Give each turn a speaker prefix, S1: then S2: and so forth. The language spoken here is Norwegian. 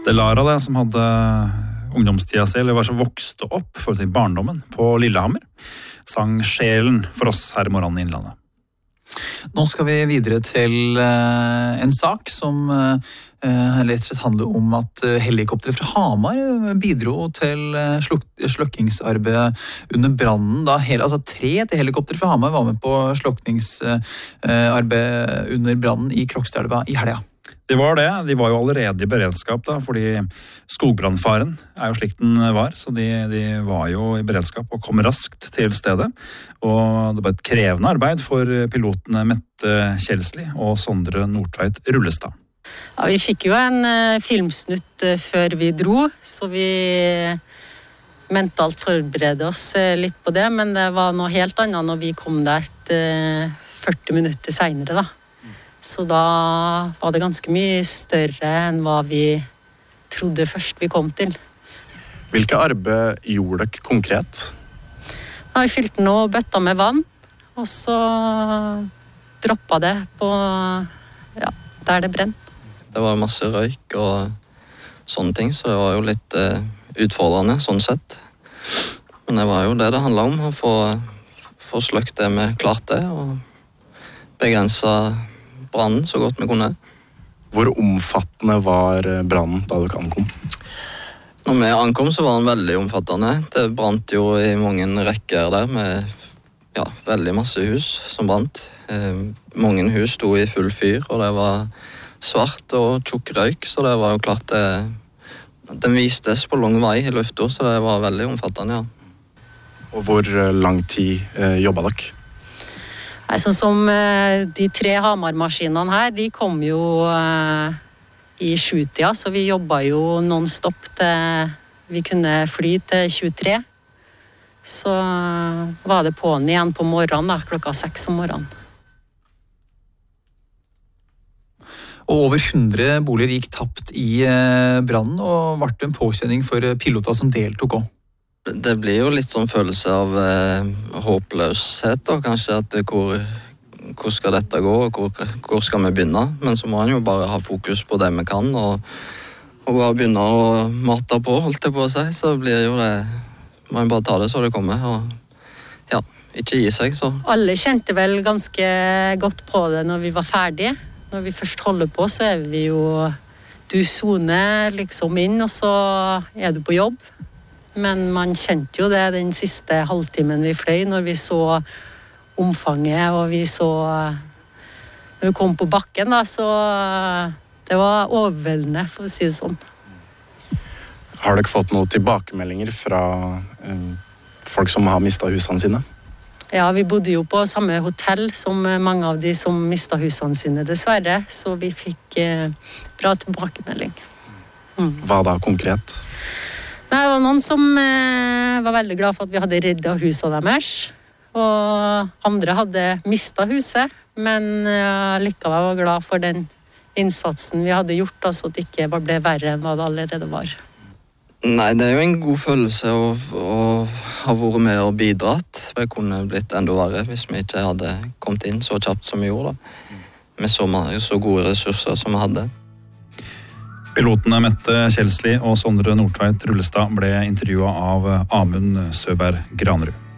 S1: Det Lara det, som hadde ungdomstida selv, eller var så vokste opp for til barndommen på Lillehammer, sang sjelen for oss her i Morgen i Innlandet.
S2: Nå skal vi videre til en sak som rett og slett handler om at helikopter fra Hamar bidro til slukkingsarbeid under brannen. Da 3 helikopter fra Hamar var med på slukkingsarbeid under brannen i Krokstadelva i helga.
S1: Det var det. De var jo allerede i beredskap da, fordi skogbrannfaren jo slik den var, så de var jo i beredskap og kom raskt til stedet. Og det var et krevende arbeid for pilotene Mette Kjelsli og Sondre Nordtveit Rullestad.
S3: Ja, vi fikk jo en filmsnutt før vi dro, så vi mentalt forberedte oss litt på det, men det var noe helt annet når vi kom der 40 minutter senere da. Så da var det ganske mye større enn hva vi trodde først vi kom til.
S4: Hvilke arbeid gjorde dere konkret?
S3: Da vi fylte noe bøtta med vann, og så droppet det på der det brent.
S5: Det var masse røyk og sånne ting, så det var jo litt utfordrende sånn sett. Men det var jo det handlet om, å få sløkt det vi klarte, og begrense brannen så godt vi kunne.
S4: Hvor omfattende var brannen da dere ankom?
S5: Når vi ankom så var den veldig omfattende. Det brant jo i mange rekker der med veldig masse hus som brant. Mange hus sto i full fyr, og det var svart og tjukk røyk, så det var jo klart den vistes på lang vei i lufta, så det var veldig omfattende, ja.
S4: Og hvor lang tid jobbet dere?
S3: Sånn som de 3 Hamar-maskinene her, de kom jo i 7-tida, så vi jobbet jo non-stop til vi kunne fly til 23. Så var det på'n igjen på morgenen da, 6:00 om morgenen.
S2: Og over 100 boliger gikk tapt i brannen, og ble en påkjenning for piloter som deltok også.
S5: Det blir jo litt sånn følelse av håpløshet da, kanskje, at hvor skal dette gå, og hvor skal vi begynne? Men så må man jo bare ha fokus på det vi kan, og bare begynne å mate på, holdt jeg på å si, så blir jo det, man bare ta det så det kommer, og ikke gi seg, så.
S3: Alle kjente vel ganske godt på det når vi var ferdige. Når vi først holder på, så vi jo, du zoner liksom inn, og så du på jobb. Men man kjente jo det den siste halvtimen vi fløy, når vi så omfanget, og vi så når vi kom på bakken da, så det var overveldende, for å si det sånn.
S4: Har dere fått noen tilbakemeldinger fra folk som har mistet husene sine?
S3: Ja, vi bodde jo på samme hotell som mange av de som mistet husene sine, dessverre, så vi fikk bra tilbakemelding.
S4: Hva da konkret?
S3: Nei, det var noen som var veldig glad for at vi hadde reddet husene deres, og andre hadde mistet huset, men likevel var glad for den innsatsen vi hadde gjort, så at det ikke ble verre enn hva det allerede var.
S5: Nei, det jo en god følelse å ha vært med og bidratt. Det kunne blitt enda verre hvis vi ikke hadde kommet inn så kjapt som vi gjorde, med så gode ressurser som vi hadde.
S1: Pilotene Mette Kjelsli og Sondre Nordtveit Rullestad ble intervjuet av Amund Søberg Granerud.